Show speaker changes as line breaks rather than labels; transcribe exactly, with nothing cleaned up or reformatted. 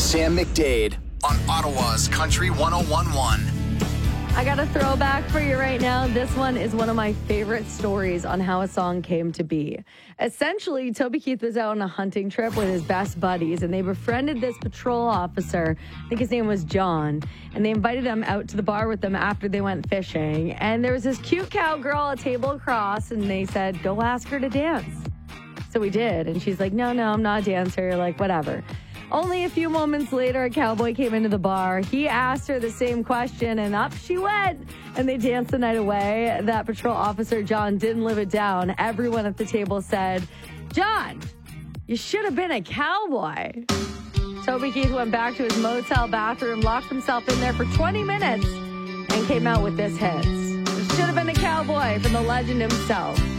Sam McDade on Ottawa's Country one oh one point one.
I got a throwback for you right now. This one is one of my favorite stories on how a song came to be. Essentially, Toby Keith was out on a hunting trip with his best buddies, and they befriended this patrol officer. I think his name was John. And they invited him out to the bar with them after they went fishing. And there was this cute cowgirl a table across, and they said, go ask her to dance. So we did. And she's like, no, no, I'm not a dancer. Like, whatever. Only a few moments later, a cowboy came into the bar. He asked her the same question, and up she went. And they danced the night away. That patrol officer, John, didn't live it down. Everyone at the table said, John, you should have been a cowboy. Toby Keith went back to his motel bathroom, locked himself in there for twenty minutes, and came out with this hit. You should have been a cowboy from the legend himself.